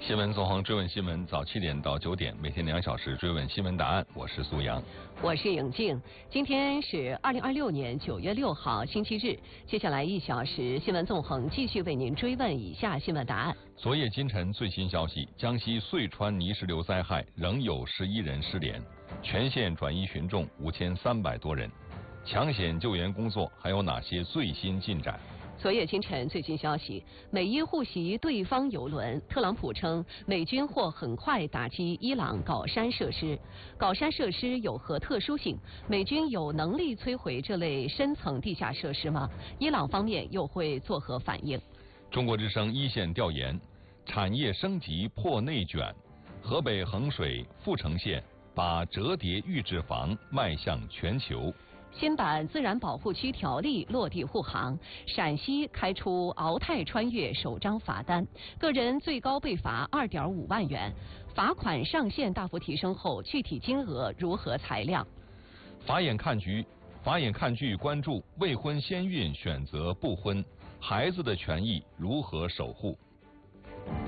新闻纵横追问新闻，早7点到9点，每天2小时追问新闻答案。我是苏阳， 我是颖静。今天是2026年9月6号，星期日。接下来1小时，新闻纵横继续为您追问以下新闻答案。 昨夜今晨最新消息，江西遂川泥石流灾害仍有11人失联，全县转移群众5300多人。抢险救援工作还有哪些最新进展？ 昨夜今晨最新消息，美伊互袭对方油轮。特朗普称，美军或很快打击伊朗镐山设施。镐山设施有何特殊性？美军有能力摧毁这类深层地下设施吗？伊朗方面又会作何反应？ 中国之声一线调研，产业升级破内卷。河北衡水阜城县把折叠预制房迈向全球。 新版自然保护区条例落地护航，陕西开出鳌泰穿越首张罚单，个人最高被罚2.5万元，罚款上限大幅提升后，具体金额如何裁量？ 法眼看剧关注未婚先孕选择不婚，孩子的权益如何守护？